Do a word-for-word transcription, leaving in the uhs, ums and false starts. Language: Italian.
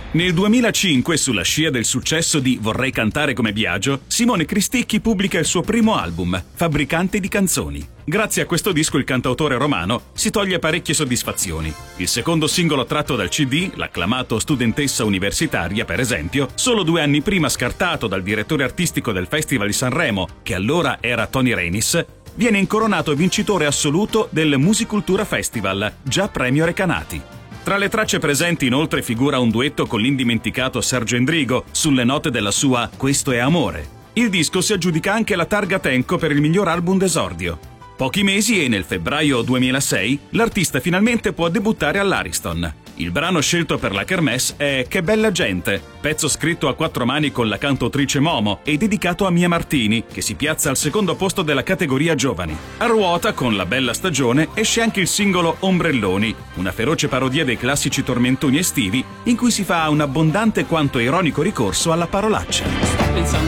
Nel duemilacinque, sulla scia del successo di Vorrei cantare come Biagio, Simone Cristicchi pubblica il suo primo album, Fabbricante di canzoni. Grazie a questo disco il cantautore romano si toglie parecchie soddisfazioni. Il secondo singolo tratto dal C D, l'acclamato Studentessa universitaria, per esempio, solo due anni prima scartato dal direttore artistico del Festival di Sanremo, che allora era Tony Renis, viene incoronato vincitore assoluto del Musicultura Festival, già premio Recanati. Tra le tracce presenti inoltre figura un duetto con l'indimenticato Sergio Endrigo sulle note della sua Questo è amore. Il disco si aggiudica anche la targa Tenco per il miglior album d'esordio. Pochi mesi e nel febbraio duemilasei l'artista finalmente può debuttare all'Ariston. Il brano scelto per la kermesse è Che bella gente, pezzo scritto a quattro mani con la cantautrice Momo e dedicato a Mia Martini, che si piazza al secondo posto della categoria giovani. A ruota, con La bella stagione, esce anche il singolo Ombrelloni, una feroce parodia dei classici tormentoni estivi in cui si fa un abbondante quanto ironico ricorso alla parolaccia. Sto pensando